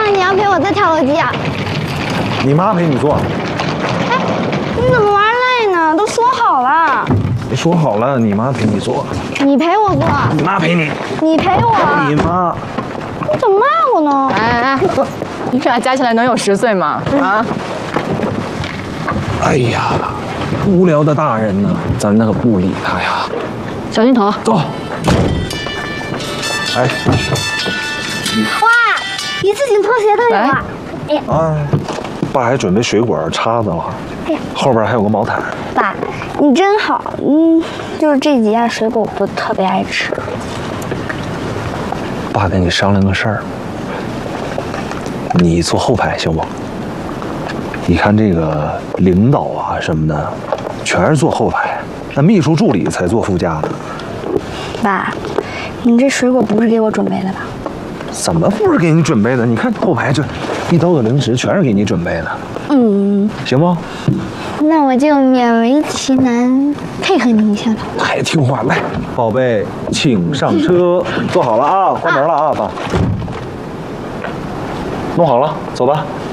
你要陪我再跳楼机啊？ 你妈陪你坐。 哎，你怎么玩累呢？都说好了。 你说好了，你妈陪你坐。 你陪我坐。 你妈陪你。 你陪我。 你妈。 你怎么骂我呢？ 哎，你俩加起来能有10岁吗？啊！ 哎呀，无聊的大人呢，咱可不理他呀。 小心头。 走。哎。 哇，一次性拖鞋都有啊！哎呀， 哎，爸还准备水果、叉子了。 哎呀， 后边还有个毛毯。 爸，你真好。就是这几样水果我不特别爱吃。 爸跟你商量个事儿，你坐后排行不？你看这个领导啊什么的，全是坐后排，那秘书助理才坐副驾的。 爸，你这水果不是给我准备的吧？ 怎么不是给你准备的？你看后排这一兜子零食，全是给你准备的。行不？ 那我就勉为其难配合你一下吧。 太听话，来，宝贝，请上车。坐好了啊，关门了啊，爸。弄好了，走吧。